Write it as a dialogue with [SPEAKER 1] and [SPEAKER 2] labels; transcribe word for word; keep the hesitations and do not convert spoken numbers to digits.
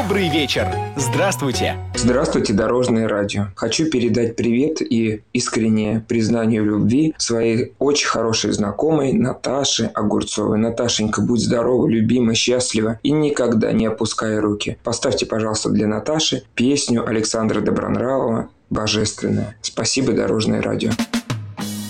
[SPEAKER 1] Добрый вечер! Здравствуйте!
[SPEAKER 2] Здравствуйте, Дорожное радио. Хочу передать привет и искреннее признание в любви своей очень хорошей знакомой Наташе Огурцовой. Наташенька, будь здорова, любима, счастлива и никогда не опускай руки. Поставьте, пожалуйста, для Наташи песню Александра Добронравова «Божественная». Спасибо, Дорожное радио.